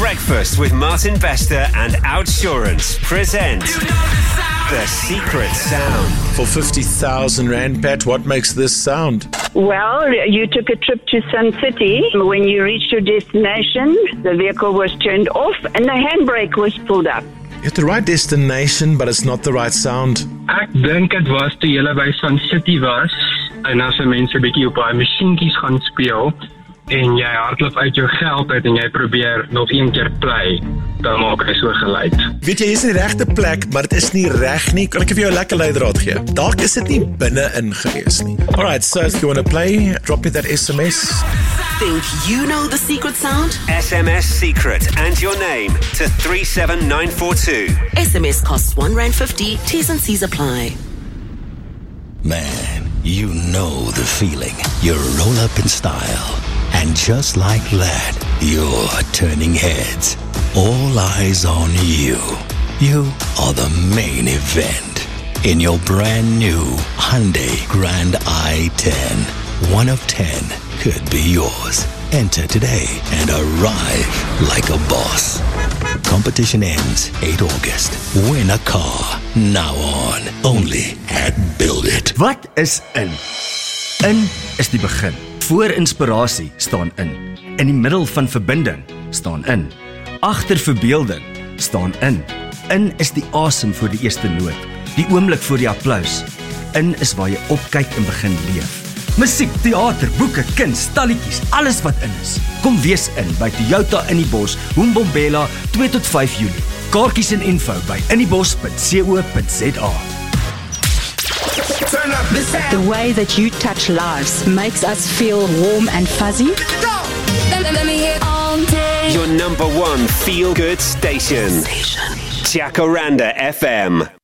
Breakfast with Martin Bester and Outsurance present The Secret Sound. For 50,000 Rand, Pat, what makes this sound? Well, you took a trip to Sun City. When you reached your destination, the vehicle was turned off and the handbrake was pulled up. You have the right destination, but it's not the right sound. Ek dink dit was toe julle by Sun City was en as mense 'n bietjie op daai masjienkies gaan speel en jy hardloop uit jou geld uit en jy probeer nog een keer play, dan maak hy so geluid. Weet jy, jy's in die regte plek, maar dit is nie reg nie. Kan ek vir jou 'n lekker leidraad gee? Dalk is dit nie binne-in gewees nie. Alright, so if you want to play, drop me that SMS. Think you know the secret sound? SMS secret and your name to 37942. SMS costs R1.50. T's and C's apply. Man, you know the feeling. You roll up in style. And just like that, you're turning heads. All eyes on you. You are the main event. In your brand new Hyundai Grand i10. 1 of 10 could be yours. Enter today and arrive like a boss. Competition ends 8 August. Win a car now on. Only at Build It. Wat is in? In is die begin. Voor inspirasie staan in. In die middel van verbinding staan in. Agter verbeelding staan in. In is die asem voor die eerste noot. Die oomblik voor die applous. In is waar jy opkyk en begin leef. Musiek, theater, boeke, kuns, stalletjies, alles wat in is. Kom wees in by Toyota in die Bos, Mbombela 2 tot 5 Julie. Kaartjies en info by inniebos.co.za. The way that you touch lives makes us feel warm and fuzzy. Your number one feel-good station. Jacaranda FM.